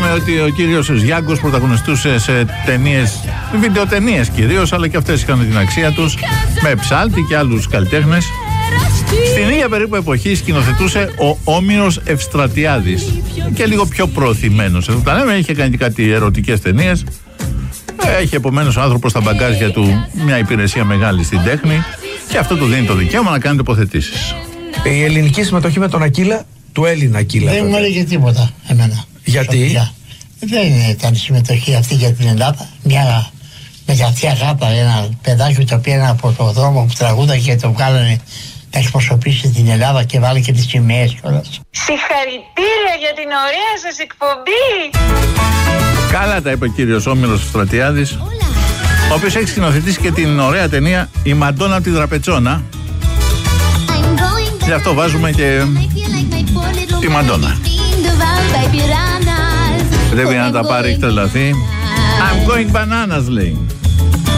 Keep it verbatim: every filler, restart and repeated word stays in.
Είπαμε ότι ο κύριος Γιάνγκος πρωταγωνιστούσε σε ταινίες, βιντεοτενίες κυρίως, αλλά και αυτές είχαν την αξία τους, με Ψάλτη και άλλους καλλιτέχνες. Στην ίδια περίπου εποχή σκηνοθετούσε ο Όμηρος Ευστρατιάδης, και λίγο πιο προωθημένος. Εδώ τα λέμε, είχε κάνει και κάτι ερωτικές ταινίες. Έχει επομένως ο άνθρωπος στα μπαγκάζια του μια υπηρεσία μεγάλη στην τέχνη, και αυτό του δίνει το δικαίωμα να κάνει τοποθετήσεις. Η ελληνική συμμετοχή με τον Ακύλα, του Έλληνα Ακύλα. Δεν μου έλεγε τίποτα εμένα. Γιατί? Σοφία. Δεν ήταν η συμμετοχή αυτή για την Ελλάδα. Μια μεγαθή αγάπη, ένα παιδάκι το οποίο από το δρόμο που τραγούδα και το βγάλανε να εκπροσωπήσει την Ελλάδα και βάλει και τις σημαίες κιόλας. Συγχαρητήρια για την ωραία σας εκπομπή. Καλά τα είπε ο κύριος Όμηρος Ευστρατιάδης, ο οποίος έχει σκηνοθετήσει και την ωραία ταινία «Η Μαντόνα από τη Δραπετσόνα». Γι' αυτό βάζουμε και τη Μαντόνα. Πρέπει να τα πάρει, έχει τρελαθεί. I'm going bananas, λέει.